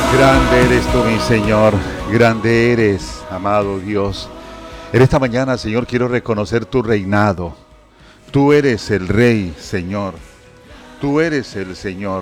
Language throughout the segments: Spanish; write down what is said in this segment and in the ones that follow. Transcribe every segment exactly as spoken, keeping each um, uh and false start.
Grande eres tú, mi Señor, grande eres, amado Dios. En esta mañana, Señor, quiero reconocer tu reinado. Tú eres el Rey, Señor. Tú eres el Señor.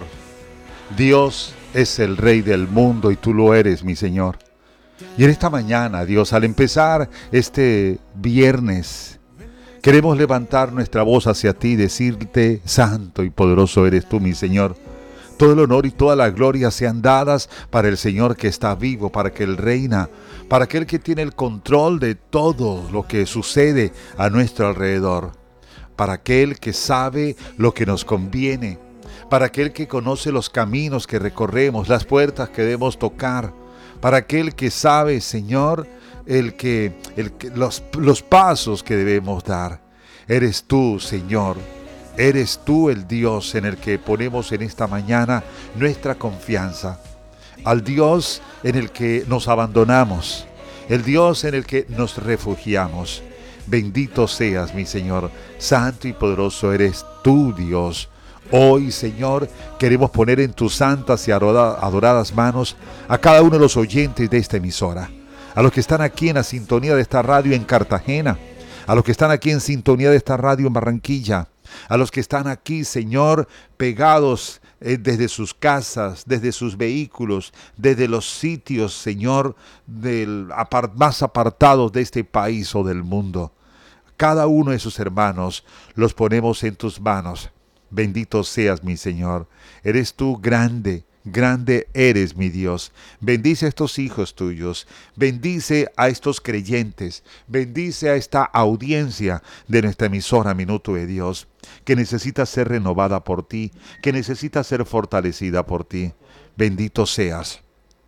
Dios es el Rey del mundo y tú lo eres, mi Señor. Y en esta mañana, Dios, al empezar este viernes, queremos levantar nuestra voz hacia ti y decirte, santo y poderoso eres tú, mi Señor. Todo el honor y toda la gloria sean dadas para el Señor que está vivo, para que Él reina, para aquel que tiene el control de todo lo que sucede a nuestro alrededor, para aquel que sabe lo que nos conviene, para aquel que conoce los caminos que recorremos, las puertas que debemos tocar, para aquel que sabe, Señor, el que, el que, los, los pasos que debemos dar. Eres tú, Señor. Eres tú el Dios en el que ponemos en esta mañana nuestra confianza. Al Dios en el que nos abandonamos. El Dios en el que nos refugiamos. Bendito seas, mi Señor. Santo y poderoso eres tú, Dios. Hoy, Señor, queremos poner en tus santas y adoradas manos a cada uno de los oyentes de esta emisora. A los que están aquí en la sintonía de esta radio en Cartagena. A los que están aquí en sintonía de esta radio en Barranquilla. A los que están aquí, Señor, pegados eh, desde sus casas, desde sus vehículos, desde los sitios, Señor, del, apart, más apartados de este país o del mundo. Cada uno de sus hermanos los ponemos en tus manos. Bendito seas, mi Señor. Eres tú grande. Grande eres, mi Dios. Bendice a estos hijos tuyos. Bendice a estos creyentes. Bendice a esta audiencia de nuestra emisora Minuto de Dios, que necesita ser renovada por ti, que necesita ser fortalecida por ti. Bendito seas.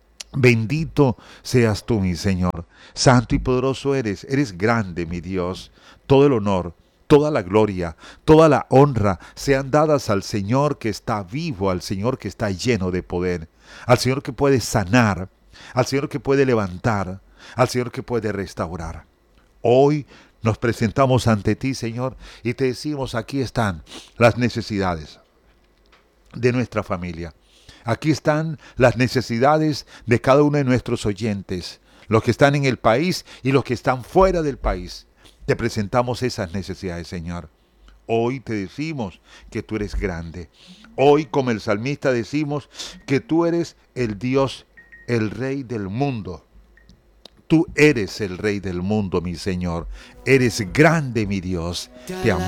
Bendito seas tú, mi Señor. Santo y poderoso eres. Eres grande, mi Dios. Todo el honor, toda la gloria, toda la honra sean dadas al Señor que está vivo, al Señor que está lleno de poder, al Señor que puede sanar, al Señor que puede levantar, al Señor que puede restaurar. Hoy nos presentamos ante ti, Señor, y te decimos, aquí están las necesidades de nuestra familia. Aquí están las necesidades de cada uno de nuestros oyentes, los que están en el país y los que están fuera del país. Te presentamos esas necesidades, Señor. Hoy te decimos que tú eres grande. Hoy, como el salmista, decimos que tú eres el Dios, el Rey del mundo. Tú eres el Rey del mundo, mi Señor. Eres grande, mi Dios. Te amamos.